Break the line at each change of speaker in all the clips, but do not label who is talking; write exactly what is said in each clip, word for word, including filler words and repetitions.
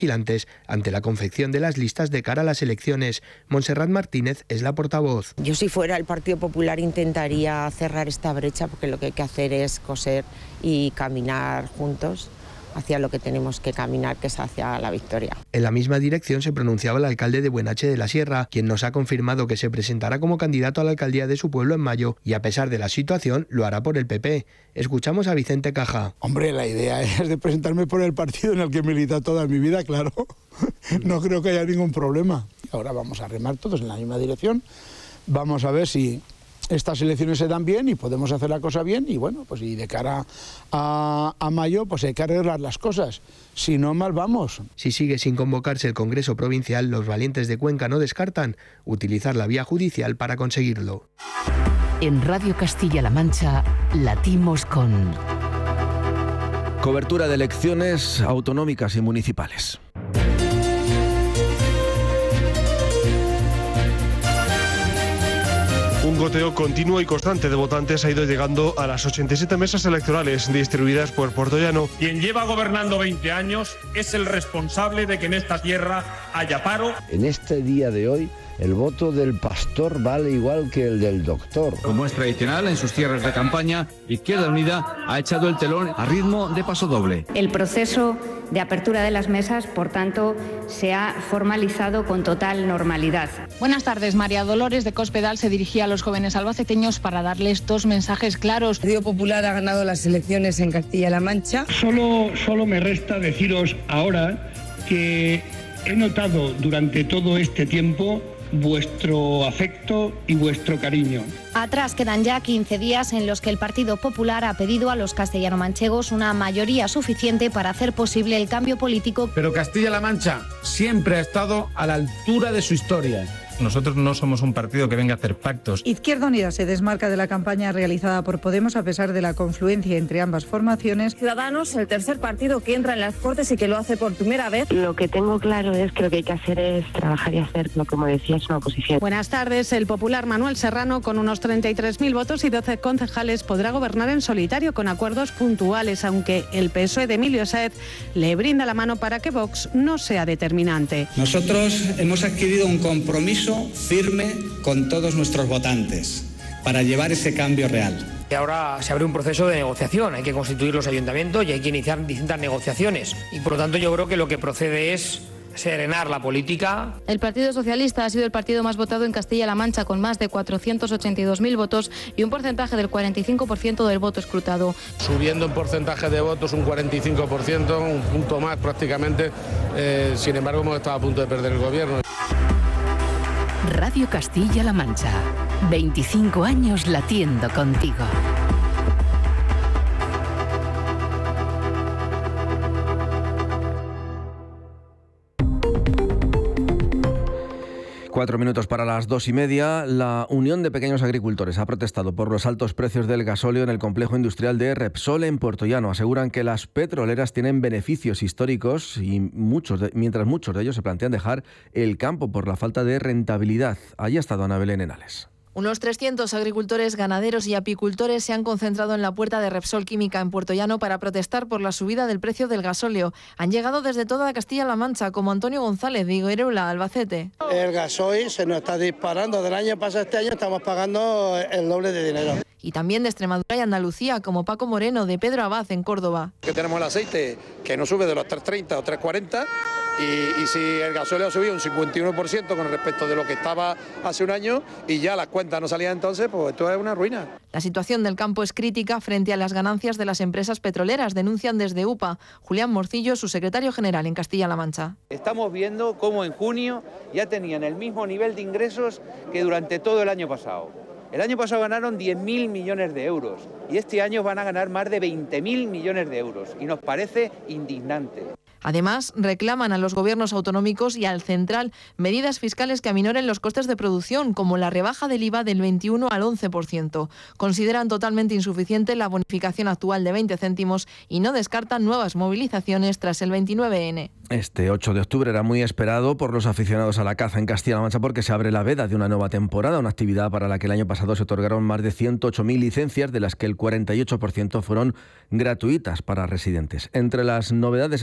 vigilantes ante la confección de las listas de cara a las elecciones. Montserrat Martínez es la portavoz.
Yo, si fuera el Partido Popular, intentaría cerrar esta brecha, porque lo que hay que hacer es coser y caminar juntos hacia lo que tenemos que caminar, que es hacia la victoria.
En la misma dirección se pronunciaba el alcalde de Buenache de la Sierra, quien nos ha confirmado que se presentará como candidato a la alcaldía de su pueblo en mayo y, a pesar de la situación, lo hará por el P P. Escuchamos a Vicente Caja.
Hombre, la idea es de presentarme por el partido en el que he militado toda mi vida, claro. No creo que haya ningún problema. Ahora vamos a remar todos en la misma dirección. Vamos a ver si estas elecciones se dan bien y podemos hacer la cosa bien, y bueno, pues y de cara a, a mayo pues hay que arreglar las cosas, si no, mal vamos.
Si sigue sin convocarse el Congreso Provincial, los valientes de Cuenca no descartan utilizar la vía judicial para conseguirlo.
En Radio Castilla-La Mancha, latimos con...
Cobertura de elecciones autonómicas y municipales.
Un goteo continuo y constante de votantes ha ido llegando a las ochenta y siete mesas electorales distribuidas por Puerto Llano.
Quien lleva gobernando veinte años es el responsable de que en esta tierra haya paro.
En este día de hoy, el voto del pastor vale igual que el del doctor.
Como es tradicional en sus tierras de campaña, Izquierda Unida ha echado el telón a ritmo de paso doble.
El proceso de apertura de las mesas, por tanto, se ha formalizado con total normalidad.
Buenas tardes. María Dolores de Cospedal se dirigía a los jóvenes albaceteños para darles dos mensajes claros.
El Partido Popular ha ganado las elecciones en Castilla-La Mancha.
Solo, solo me resta deciros ahora que he notado durante todo este tiempo vuestro afecto y vuestro cariño.
Atrás quedan ya quince días en los que el Partido Popular ha pedido a los castellano-manchegos una mayoría suficiente para hacer posible el cambio político.
Pero Castilla-La Mancha siempre ha estado a la altura de su historia.
Nosotros no somos un partido que venga a hacer pactos.
Izquierda Unida se desmarca de la campaña realizada por Podemos a pesar de la confluencia entre ambas formaciones.
Ciudadanos, el tercer partido que entra en las Cortes y que lo hace por primera vez.
Lo que tengo claro es que lo que hay que hacer es trabajar y hacer, lo como decía, es una oposición.
Buenas tardes. El popular Manuel Serrano, con unos treinta y tres mil votos y doce concejales, podrá gobernar en solitario con acuerdos puntuales, aunque el P S O E de Emilio Sáez le brinda la mano para que Vox no sea determinante.
Nosotros hemos adquirido un compromiso firme con todos nuestros votantes para llevar ese cambio real.
Y ahora se abre un proceso de negociación, hay que constituir los ayuntamientos y hay que iniciar distintas negociaciones. Y por lo tanto yo creo que lo que procede es serenar la política.
El Partido Socialista ha sido el partido más votado en Castilla-La Mancha, con más de cuatrocientos ochenta y dos mil votos y un porcentaje del cuarenta y cinco por ciento del voto escrutado.
Subiendo en porcentaje de votos un cuarenta y cinco por ciento, un punto más prácticamente. Eh, sin embargo, hemos estado a punto de perder el gobierno. Radio Castilla-La Mancha, veinticinco años latiendo contigo.
Cuatro minutos para las dos y media. La Unión de Pequeños Agricultores ha protestado por los altos precios del gasóleo en el complejo industrial de Repsol en Puerto Llano. Aseguran que las petroleras tienen beneficios históricos y muchos de, mientras muchos de ellos se plantean dejar el campo por la falta de rentabilidad. Allí ha estado Ana Belén Henares.
Unos trescientos agricultores, ganaderos y apicultores se han concentrado en la puerta de Repsol Química en Puerto Llano para protestar por la subida del precio del gasóleo. Han llegado desde toda Castilla-La Mancha, como Antonio González de Higuerola, Albacete.
El gasoil se nos está disparando. Del año pasado a este año estamos pagando el doble de dinero.
Y también de Extremadura y Andalucía, como Paco Moreno de Pedro Abad en Córdoba.
Que tenemos el aceite que no sube de los tres treinta o tres cuarenta. Y, y si el gasóleo ha subido un cincuenta y uno por ciento con respecto de lo que estaba hace un año y ya las cuentas no salían entonces, pues esto es una ruina.
La situación del campo es crítica frente a las ganancias de las empresas petroleras, denuncian desde U P A. Julián Morcillo, su secretario general en Castilla-La Mancha.
Estamos viendo cómo en junio ya tenían el mismo nivel de ingresos que durante todo el año pasado. El año pasado ganaron diez mil millones de euros y este año van a ganar más de veinte mil millones de euros y nos parece indignante.
Además, reclaman a los gobiernos autonómicos y al central medidas fiscales que aminoren los costes de producción, como la rebaja del I V A del veintiuno al once por ciento. Consideran totalmente insuficiente la bonificación actual de veinte céntimos y no descartan nuevas movilizaciones tras el veintinueve ene.
Este ocho de octubre era muy esperado por los aficionados a la caza en Castilla-La Mancha porque se abre la veda de una nueva temporada, una actividad para la que el año pasado se otorgaron más de ciento ocho mil licencias, de las que el cuarenta y ocho por ciento fueron gratuitas para residentes. Entre las novedades este año,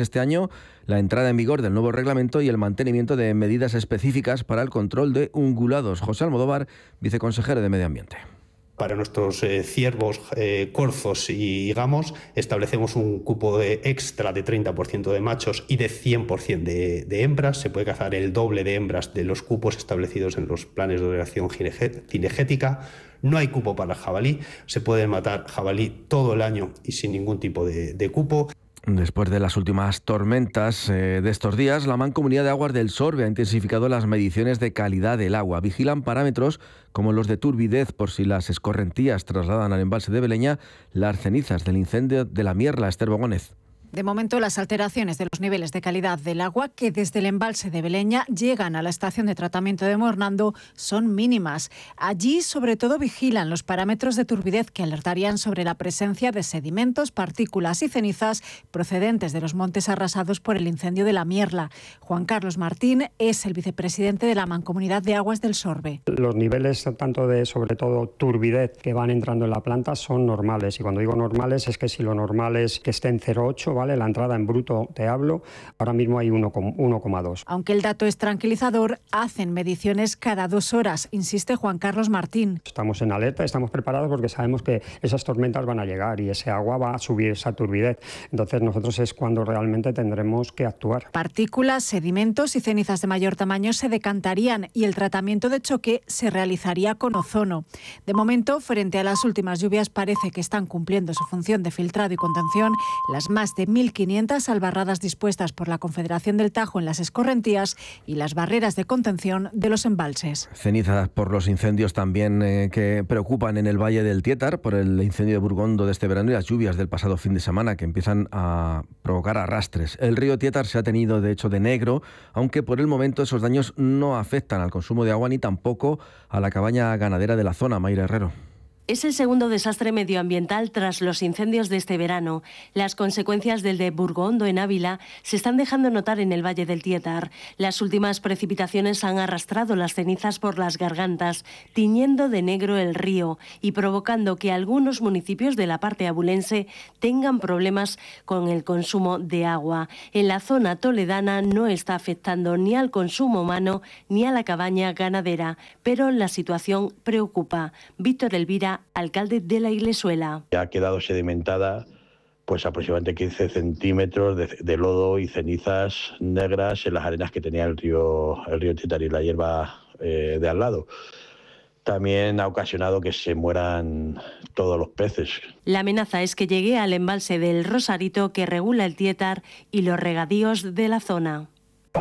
veintiuno, la entrada en vigor del nuevo reglamento y el mantenimiento de medidas específicas para el control de ungulados. José Almodóvar, viceconsejero de Medio Ambiente.
Para nuestros eh, ciervos, eh, corzos y gamos establecemos un cupo de extra de treinta por ciento de machos y de cien por ciento de, de hembras. Se puede cazar el doble de hembras de los cupos establecidos en los planes de ordenación cinegética. No hay cupo para jabalí. Se puede matar jabalí todo el año y sin ningún tipo de, de cupo.
Después de las últimas tormentas eh, de estos días, la Mancomunidad de Aguas del Sorbe ha intensificado las mediciones de calidad del agua. Vigilan parámetros como los de turbidez por si las escorrentías trasladan al embalse de Beleña las cenizas del incendio de la Mierla. Esther Bogónez.
De momento, las alteraciones de los niveles de calidad del agua que desde el embalse de Beleña llegan a la estación de tratamiento de Mornando son mínimas. Allí, sobre todo, vigilan los parámetros de turbidez que alertarían sobre la presencia de sedimentos, partículas y cenizas procedentes de los montes arrasados por el incendio de la Mierla. Juan Carlos Martín es el vicepresidente de la Mancomunidad de Aguas del Sorbe.
Los niveles, tanto de, sobre todo, turbidez que van entrando en la planta son normales. Y cuando digo normales es que si lo normal es que esté en cero coma ocho, ¿vale? La entrada en bruto, te hablo, ahora mismo hay uno coma dos.
Aunque el dato es tranquilizador, hacen mediciones cada dos horas, insiste Juan Carlos Martín.
Estamos en alerta, estamos preparados porque sabemos que esas tormentas van a llegar y ese agua va a subir esa turbidez. Entonces nosotros es cuando realmente tendremos que actuar.
Partículas, sedimentos y cenizas de mayor tamaño se decantarían y el tratamiento de choque se realizaría con ozono. De momento, frente a las últimas lluvias, parece que están cumpliendo su función de filtrado y contención las más de mil quinientas albarradas dispuestas por la Confederación del Tajo en las escorrentías y las barreras de contención de los embalses.
Cenizas por los incendios también eh, que preocupan en el Valle del Tietar, por el incendio de Burgondo de este verano y las lluvias del pasado fin de semana que empiezan a provocar arrastres. El río Tietar se ha tenido de hecho de negro, aunque por el momento esos daños no afectan al consumo de agua ni tampoco a la cabaña ganadera de la zona. Mayra Herrero.
Es el segundo desastre medioambiental tras los incendios de este verano. Las consecuencias del de Burgondo en Ávila se están dejando notar en el Valle del Tietar. Las últimas precipitaciones han arrastrado las cenizas por las gargantas, tiñendo de negro el río y provocando que algunos municipios de la parte abulense tengan problemas con el consumo de agua. En la zona toledana no está afectando ni al consumo humano ni a la cabaña ganadera, pero la situación preocupa. Víctor Elvira, alcalde de la Iglesuela.
Ha quedado sedimentada pues aproximadamente quince centímetros de, de lodo y cenizas negras en las arenas que tenía el río, el río Tietar y la hierba eh, de al lado. También ha ocasionado que se mueran todos los peces.
La amenaza es que llegue al embalse del Rosarito que regula el Tietar y los regadíos de la zona.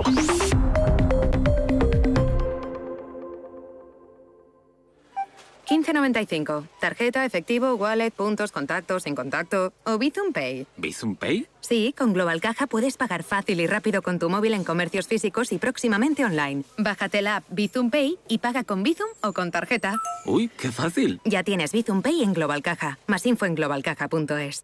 quince noventa y cinco. Tarjeta, efectivo, wallet, puntos, contactos, sin contacto o Bizum Pay.
¿Bizum Pay?
Sí, con Global Caja puedes pagar fácil y rápido con tu móvil en comercios físicos y próximamente online. Bájate la app Bizum Pay y paga con Bizum o con tarjeta.
Uy, qué fácil.
Ya tienes Bizum Pay en Global Caja. Más info en global caja punto es.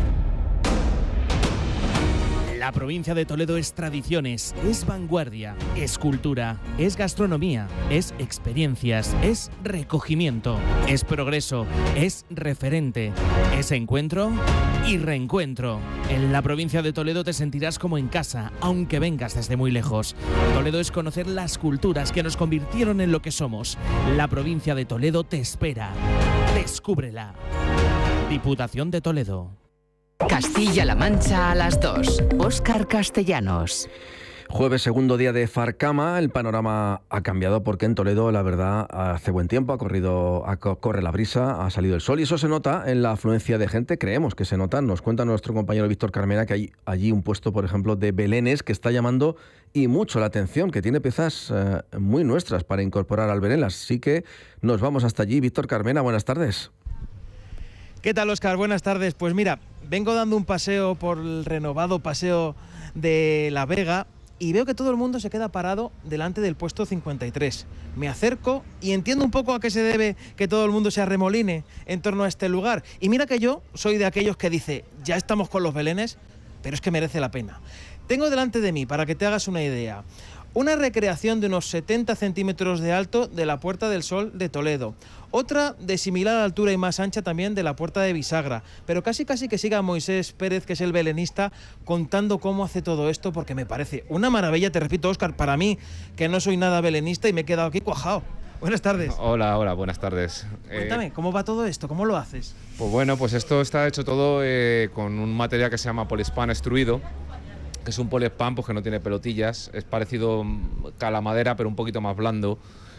La provincia de Toledo es tradiciones, es vanguardia, es cultura, es gastronomía, es experiencias, es recogimiento, es progreso, es referente, es encuentro y reencuentro. En la provincia de Toledo te sentirás como en casa, aunque vengas desde muy lejos. Toledo es conocer las culturas que nos convirtieron en lo que somos. La provincia de Toledo te espera. Descúbrela. Diputación de Toledo.
Castilla-La Mancha a las dos. Óscar Castellanos.
Jueves, segundo día de Farcama. El panorama ha cambiado porque en Toledo, la verdad, hace buen tiempo, ha corrido, ha, corre la brisa, ha salido el sol y eso se nota en la afluencia de gente. Creemos que se nota. Nos cuenta nuestro compañero Víctor Carmena que hay allí un puesto, por ejemplo, de belenes que está llamando y mucho la atención, que tiene piezas eh, muy nuestras para incorporar al Belén. Así que nos vamos hasta allí. Víctor Carmena, buenas tardes.
¿Qué tal, Óscar? Buenas tardes. Pues mira, vengo dando un paseo por el renovado paseo de La Vega y veo que todo el mundo se queda parado delante del puesto cincuenta y tres. Me acerco y entiendo un poco a qué se debe que todo el mundo se arremoline en torno a este lugar. Y mira que yo soy de aquellos que dice, ya estamos con los belenes, pero es que merece la pena. Tengo delante de mí, para que te hagas una idea, Una recreación de unos setenta centímetros de alto de la Puerta del Sol de Toledo. Otra de similar altura y más ancha también de la Puerta de Bisagra. Pero casi casi que siga Moisés Pérez, que es el belenista, contando cómo hace todo esto, porque me parece una maravilla, te repito, Óscar, para mí, que no soy nada belenista y me he quedado aquí cuajado. Buenas tardes.
Hola, hola, buenas tardes.
Cuéntame, eh, ¿cómo va todo esto? ¿Cómo lo haces?
Pues bueno, pues esto está hecho todo eh, con un material que se llama poliespan extruido, que es un poliespan pues, que no tiene pelotillas, es parecido a la madera pero un poquito más blando,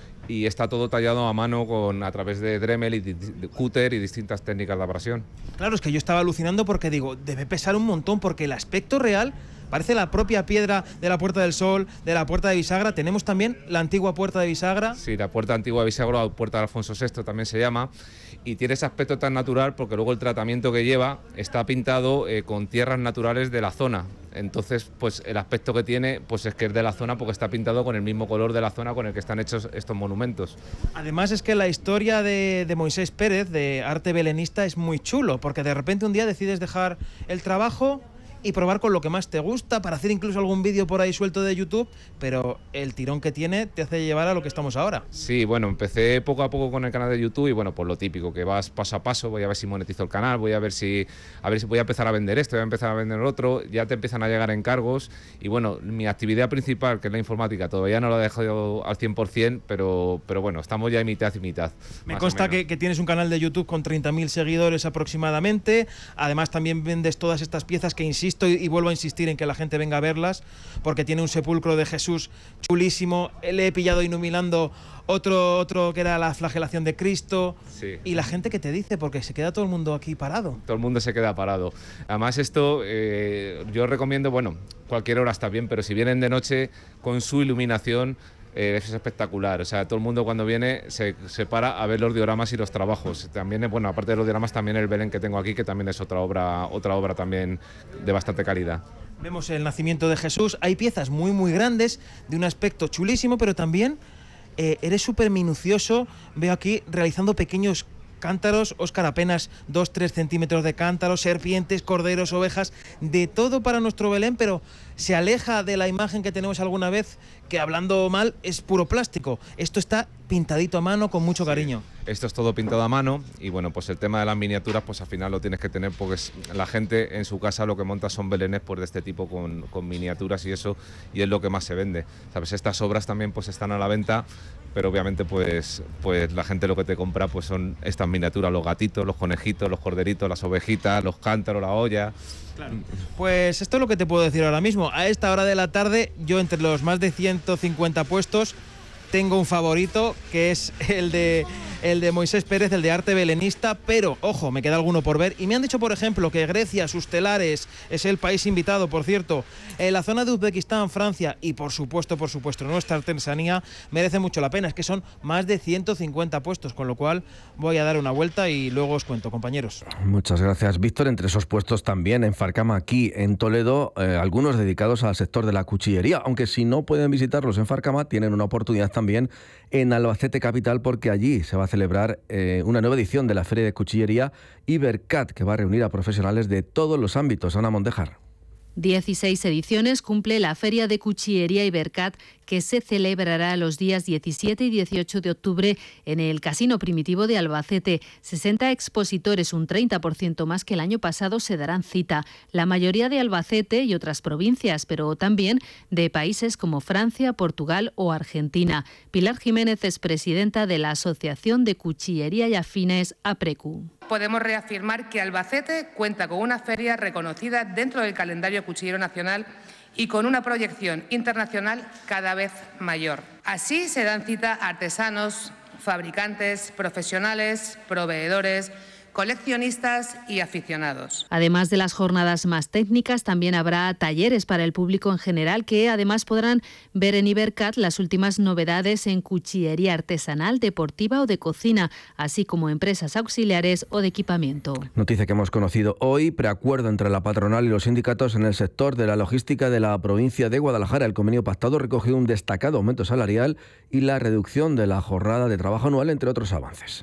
y está todo tallado a mano con, a través de Dremel y de cúter y distintas técnicas de abrasión.
Claro, es que yo estaba alucinando porque digo, debe pesar un montón, porque el aspecto real parece la propia piedra de la Puerta del Sol, de la Puerta de Bisagra. Tenemos también la antigua Puerta de Bisagra.
Sí, la Puerta Antigua de Bisagra, o Puerta de Alfonso sexto también se llama, y tiene ese aspecto tan natural porque luego el tratamiento que lleva está pintado eh, con tierras naturales de la zona. Entonces, pues el aspecto que tiene pues es que es de la zona porque está pintado con el mismo color de la zona con el que están hechos estos monumentos.
Además es que la historia de, de Moisés Pérez, de arte belenista, es muy chulo, porque de repente un día decides dejar el trabajo y probar con lo que más te gusta, para hacer incluso algún vídeo por ahí suelto de YouTube, pero el tirón que tiene te hace llevar a lo que estamos ahora.
Sí, bueno, empecé poco a poco con el canal de YouTube y bueno, pues lo típico, que vas paso a paso, voy a ver si monetizo el canal, voy a ver si a ver si voy a empezar a vender esto, voy a empezar a vender el otro, ya te empiezan a llegar encargos y bueno, mi actividad principal, que es la informática, todavía no la he dejado al cien por cien, pero, pero bueno, estamos ya en mitad y mitad.
Me consta que, que tienes un canal de YouTube con treinta mil seguidores aproximadamente, además también vendes todas estas piezas que, insisto, Y, y vuelvo a insistir en que la gente venga a verlas, porque tiene un sepulcro de Jesús chulísimo. Le he pillado iluminando otro, otro que era la flagelación de Cristo.
Sí.
Y la gente que te dice, porque se queda todo el mundo aquí parado.
Todo el mundo se queda parado. Además esto, eh, yo recomiendo, bueno, cualquier hora está bien, pero si vienen de noche con su iluminación, Eh, es espectacular, o sea, todo el mundo cuando viene se, se para a ver los dioramas y los trabajos. También, bueno, aparte de los dioramas, también el Belén que tengo aquí, que también es otra obra, otra obra también de bastante calidad.
Vemos el nacimiento de Jesús, hay piezas muy muy grandes, de un aspecto chulísimo, pero también eh, eres súper minucioso, veo aquí realizando pequeños cántaros, Óscar, apenas dos a tres centímetros de cántaros, serpientes, corderos, ovejas, de todo para nuestro Belén, pero se aleja de la imagen que tenemos alguna vez, que hablando mal es puro plástico. Esto está pintadito a mano con mucho cariño.
Esto es todo pintado a mano y bueno, pues el tema de las miniaturas pues al final lo tienes que tener porque es, la gente en su casa lo que monta son belenes pues de este tipo con, con miniaturas y eso, y es lo que más se vende. ¿Sabes? Estas obras también pues están a la venta, pero obviamente pues, pues la gente lo que te compra pues son estas miniaturas, los gatitos, los conejitos, los corderitos, las ovejitas, los cántaros, la olla.
Claro. Pues esto es lo que te puedo decir ahora mismo. A esta hora de la tarde, yo entre los más de ciento cincuenta puestos tengo un favorito, que es el de, el de Moisés Pérez, el de arte belenista, pero, ojo, me queda alguno por ver. Y me han dicho, por ejemplo, que Grecia, sus telares, es el país invitado, por cierto. En la zona de Uzbekistán, Francia y, por supuesto, por supuesto, nuestra artesanía merece mucho la pena. Es que son más de ciento cincuenta puestos, con lo cual voy a dar una vuelta y luego os cuento, compañeros.
Muchas gracias, Víctor. Entre esos puestos también en Farcama, aquí en Toledo, eh, algunos dedicados al sector de la cuchillería, aunque si no pueden visitarlos en Farcama, tienen una oportunidad también también en Albacete capital, porque allí se va a celebrar eh, una nueva edición de la Feria de Cuchillería Ibercat, que va a reunir a profesionales de todos los ámbitos. Ana Mondejar.
dieciséis ediciones cumple la Feria de Cuchillería Ibercat, que se celebrará los días diecisiete y dieciocho de octubre en el Casino Primitivo de Albacete. sesenta expositores, un treinta por ciento más que el año pasado, se darán cita. La mayoría de Albacete y otras provincias, pero también de países como Francia, Portugal o Argentina. Pilar Jiménez es presidenta de la Asociación de Cuchillería y Afines, APRECU.
Podemos reafirmar que Albacete cuenta con una feria reconocida dentro del calendario cuchillero nacional y con una proyección internacional cada vez mayor. Así se dan cita a artesanos, fabricantes, profesionales, proveedores, coleccionistas y aficionados.
Además de las jornadas más técnicas, también habrá talleres para el público en general, que además podrán ver en Ibercat las últimas novedades en cuchillería artesanal, deportiva o de cocina, así como empresas auxiliares o de equipamiento.
Noticia que hemos conocido hoy: preacuerdo entre la patronal y los sindicatos en el sector de la logística de la provincia de Guadalajara. El convenio pactado recoge un destacado aumento salarial y la reducción de la jornada de trabajo anual, entre otros avances.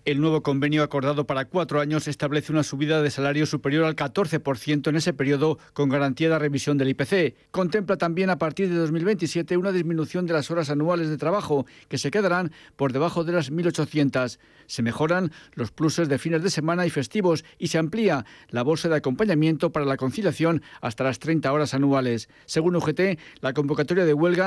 El nuevo convenio acordado para cuatro años establece una subida de salario superior al catorce por ciento en ese periodo con garantía de revisión del I P C. Contempla también a partir de dos mil veintisiete una disminución de las horas anuales de trabajo que se quedarán por debajo de las mil ochocientas. Se mejoran los pluses de fines de semana y festivos y se amplía la bolsa de acompañamiento para la conciliación hasta las treinta horas anuales. Según U G T, la convocatoria de huelga